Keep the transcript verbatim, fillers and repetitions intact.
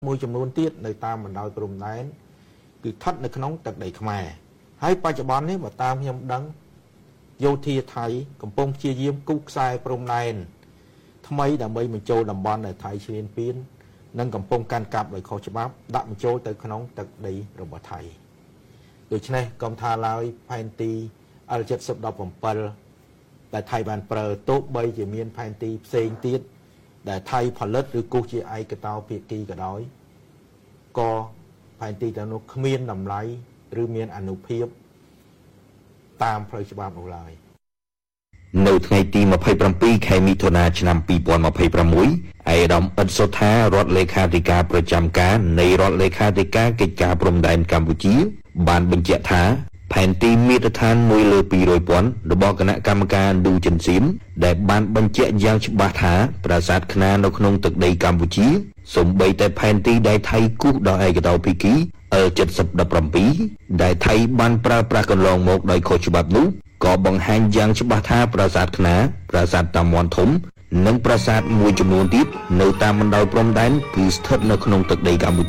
មួយចំនួនទៀតនៅតាមបណ្ដោយព្រំដែនគឺស្ថិតនៅក្នុងទឹកដីខ្មែរហើយបច្ចុប្បន្ននេះបើតាមខ្ញុំដឹងយោធាថៃកំពុងព្យាយាមគូសខ្សែព្រំដែនថ្មីដើម្បីបញ្ចូលតំបន់ដែលថៃឈ្លានពាននិងកំពុងកាន់កាប់ដោយខុសច្បាប់ដាក់បញ្ចូលទៅក្នុងទឹកដីរបស់ថៃដូច្នេះកុំថាឡើយផែនទី អល เจ็ดสิบ ដប់bảy ដែលថៃបានប្រើទោះបីជាមានផែនទីផ្សេងទៀតដែលថៃផលិតឬគូសជាឯកតោភាគីក៏ដោយក៏ផែនទីទាំងនោះគ្មានតម្លៃឬមានអានុភាពតាមផ្លូវច្បាប់នោះឡើយនៅថ្ងៃទី 27 ខែមិថុនា ឆ្នាំ 2026 ឯកឧត្តម អ៊ិត សុថា រដ្ឋលេខាធិការប្រចាំការនៃរដ្ឋលេខាធិការកិច្ចការព្រំដែនកម្ពុជា បានបញ្ជាក់ថា ផែនទីមាត្រដ្ឋានមួយលើពីរពាន់របស់គណៈកម្មការឌូចិនស៊ីមដែលបានបញ្ជាក់យ៉ាងច្បាស់ថាប្រាសាទខ្នារនៅក្នុងទឹកដីកម្ពុជាសូម្បីតែផែនទីដែលថៃគូសដោយឯកតោភាគី អល เจ็ดสิบ ដប់bảy ដែលថៃបានប្រើប្រាស់កន្លងមកដោយខុសច្បាប់នោះក៏បង្ហាញយ៉ាងច្បាស់ថាប្រាសាទខ្នារប្រាសាទតាមាន់ធំនិងប្រាសាទមួយចំនួនទៀតនៅតាមបណ្ដោយព្រំដែនគឺស្ថិតនៅក្នុងទឹកដីកម្ពុជា